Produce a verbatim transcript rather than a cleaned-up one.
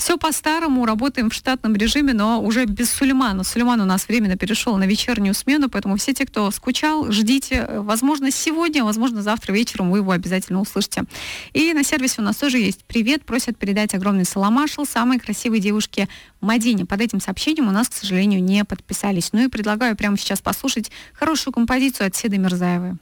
Все по-старому, работаем в штатном режиме, но уже без Сулеймана. Сулейман у нас временно перешел на вечернюю смену, поэтому все те, кто скучал, ждите. Возможно, сегодня, возможно, завтра вечером вы его обязательно услышите. И на сервисе у нас тоже есть привет. Просят передать огромный салам Машал самой красивой девушке Мадине. Под этим сообщением у нас, к сожалению, не подписались. Ну и предлагаю прямо сейчас послушать хорошую композицию от Седы Мирзаевой.